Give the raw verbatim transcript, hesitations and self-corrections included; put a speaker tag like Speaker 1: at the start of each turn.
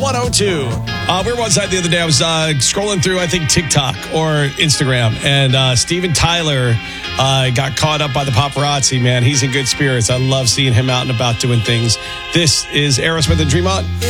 Speaker 1: one oh two. Uh, where was I the other day? I was uh, scrolling through, I think, TikTok or Instagram, and uh, Steven Tyler uh, got caught up by the paparazzi, man. He's in good spirits. I love seeing him out and about doing things. This is Aerosmith and Dream On.